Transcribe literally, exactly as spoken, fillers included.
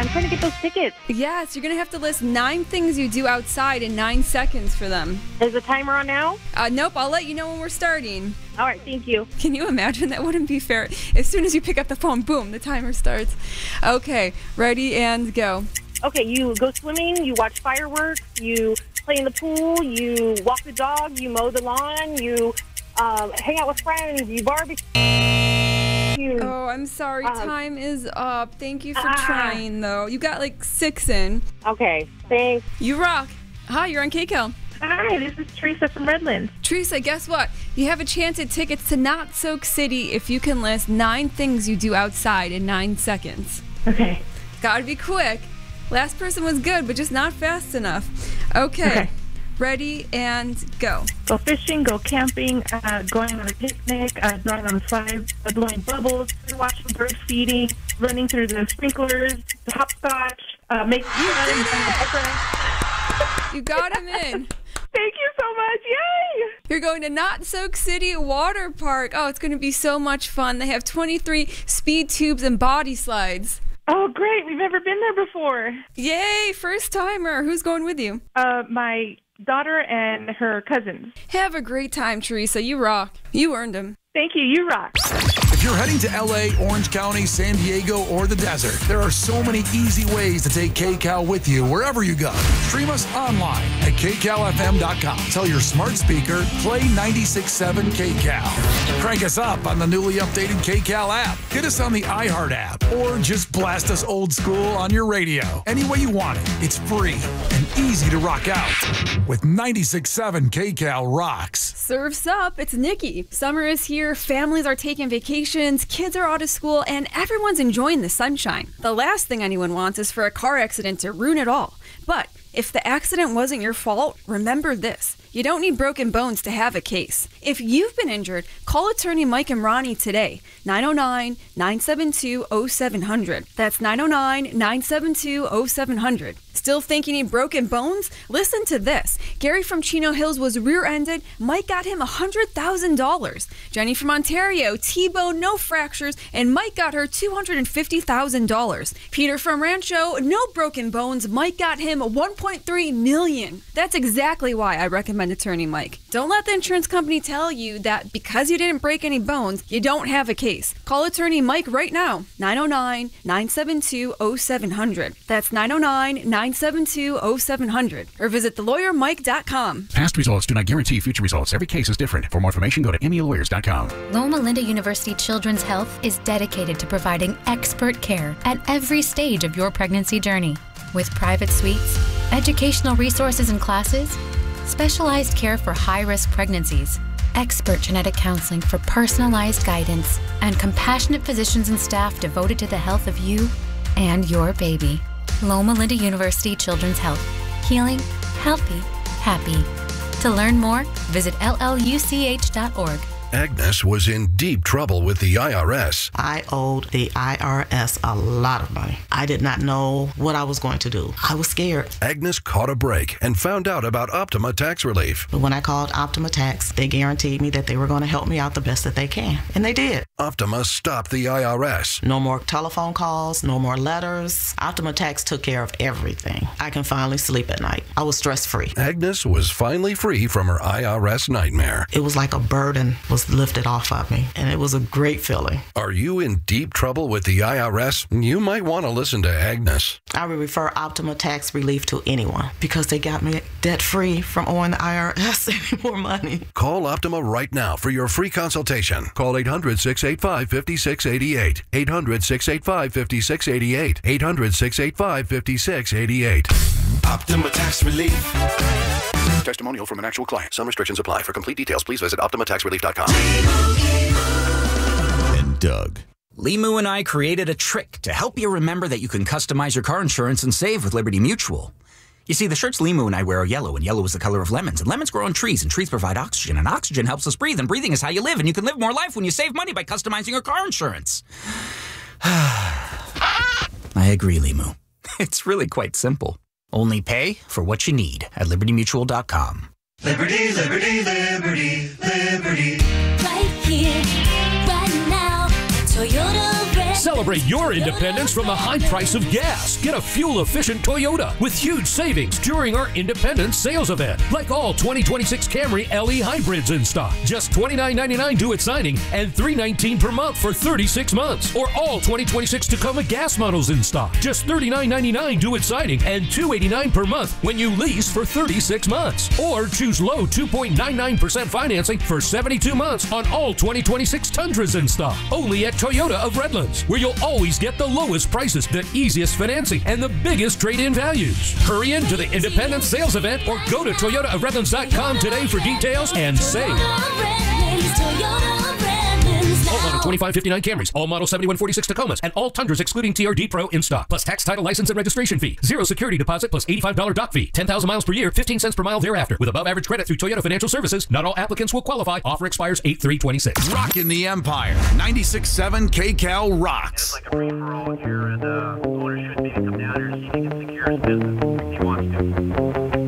trying to get those tickets. Yes, you're going to have to list nine things you do outside in nine seconds for them. Is the timer on now? Uh, nope, I'll let you know when we're starting. All right, thank you. Can you imagine? That wouldn't be fair. As soon as you pick up the phone, boom, the timer starts. Okay, ready and go. Okay, you go swimming, you watch fireworks, you play in the pool, you walk the dog, you mow the lawn, you um, hang out with friends, you barbecue. Oh, I'm sorry. Um, Time is up. Thank you for ah. trying, though. You got like six in. Okay, thanks. You rock. Hi, you're on K C A L. Hi, this is Teresa from Redlands. Teresa, guess what? You have a chance at tickets to Not Soak City if you can list nine things you do outside in nine seconds. Okay. Gotta be quick. Last person was good, but just not fast enough. Okay. Okay. Ready and go. Go fishing, go camping, uh, going on a picnic, uh, drawing on the slide, uh, blowing bubbles, watching birds feeding, running through the sprinklers, the hopscotch, uh, making fun. You got him in. Thank you so much. Yay! You're going to Not Soak City Water Park. Oh, it's going to be so much fun. They have twenty-three speed tubes and body slides. Oh, great. We've never been there before. Yay, first timer. Who's going with you? Uh, my daughter and her cousins. Have a great time, Teresa. You rock. You earned them. Thank you. You rock. If you're heading to L A, Orange County, San Diego, or the desert, there are so many easy ways to take K C A L with you wherever you go. Stream us online at K C A L F M dot com. Tell your smart speaker, play ninety-six point seven K C A L. Crank us up on the newly updated K C A L app. Get us on the iHeart app, or just blast us old school on your radio. Any way you want it, it's free and easy to rock out. With ninety-six point seven K C A L rocks. Surf's up. It's Nikki. Summer is here. Families are taking vacations. Kids are out of school, and everyone's enjoying the sunshine. The last thing anyone wants is for a car accident to ruin it all. But if the accident wasn't your fault, remember this. You don't need broken bones to have a case. If you've been injured, call attorney Mike and Ronnie today. nine oh nine, nine seven two, oh seven hundred. That's nine oh nine, nine seven two, oh seven hundred. Still think you need broken bones? Listen to this. Gary from Chino Hills was rear-ended. Mike got him one hundred thousand dollars. Jenny from Ontario, T-bone, no fractures, and Mike got her two hundred fifty thousand dollars. Peter from Rancho, no broken bones. Mike got him one point three million dollars. That's exactly why I recommend attorney Mike. Don't let the insurance company tell you that because you didn't break any bones, you don't have a case. Call attorney Mike right now. nine oh nine, nine seven two, oh seven hundred. That's nine oh nine, nine seven two, oh seven hundred. Or visit the lawyer mike dot com. Past results do not guarantee future results. Every case is different. For more information, go to emmy lawyers dot com. Loma Linda University Children's Health is dedicated to providing expert care at every stage of your pregnancy journey. With private suites, educational resources and classes, specialized care for high-risk pregnancies, expert genetic counseling for personalized guidance, and compassionate physicians and staff devoted to the health of you and your baby. Loma Linda University Children's Health. Healing, healthy, happy. To learn more, visit L L U C H dot org. Agnes was in deep trouble with the I R S. I owed the I R S a lot of money. I did not know what I was going to do. I was scared. Agnes caught a break and found out about Optima Tax Relief. But when I called Optima Tax, they guaranteed me that they were going to help me out the best that they can. And they did. Optima stopped the I R S. No more telephone calls, no more letters. Optima Tax took care of everything. I can finally sleep at night. I was stress-free. Agnes was finally free from her I R S nightmare. It was like a burden was lifted off of me, and it was a great feeling. Are you in deep trouble with the I R S? You might want to listen to Agnes. I would refer Optima Tax Relief to anyone because they got me debt-free from owing the I R S any more money. Call Optima right now for your free consultation. Call eight hundred, six eight five, five six eight eight. eight hundred, six eight five, five six eight eight. eight hundred, six eight five, five six eight eight. Optima Tax Relief. Testimonial from an actual client. Some restrictions apply. For complete details, please visit optima tax relief dot com. And Doug. Limu and I created a trick to help you remember that you can customize your car insurance and save with Liberty Mutual. You see, the shirts Limu and I wear are yellow, and yellow is the color of lemons. And lemons grow on trees, and trees provide oxygen, and oxygen helps us breathe, and breathing is how you live, and you can live more life when you save money by customizing your car insurance. I agree, Limu. It's really quite simple. Only pay for what you need at liberty mutual dot com. Liberty, liberty, liberty, liberty. Right here, right now, Toyota Red. Celebrate your independence from the high price of gas. Get a fuel-efficient Toyota with huge savings during our Independence Sales Event. Like all twenty twenty-six Camry L E hybrids in stock. Just twenty-nine ninety-nine due at signing and three nineteen per month for thirty-six months. Or all twenty twenty-six Tacoma gas models in stock. Just thirty-nine ninety-nine due at signing and two eighty-nine per month when you lease for thirty-six months. Or choose low two point nine nine percent financing for seventy-two months on all twenty twenty-six Tundras in stock. Only at Toyota of Redlands, where you'll always get the lowest prices, the easiest financing, and the biggest trade-in values. Hurry into the Independence Sales Event or go to Toyota of Redlands dot com today for details and save. All model twenty-five fifty-nine Camrys, all model seventy-one forty-six Tacomas, and all Tundras excluding T R D Pro in stock. Plus tax, title, license, and registration fee. Zero security deposit plus eighty-five dollars dock fee. ten thousand miles per year, fifteen cents per mile thereafter. With above average credit through Toyota Financial Services, not all applicants will qualify. Offer expires eight three twenty-six. Rockin' the Empire. ninety-six point seven K Cal rocks. It's like a free-for-all here, and uh, the owner should be come down here so he can secure his business if he wants to.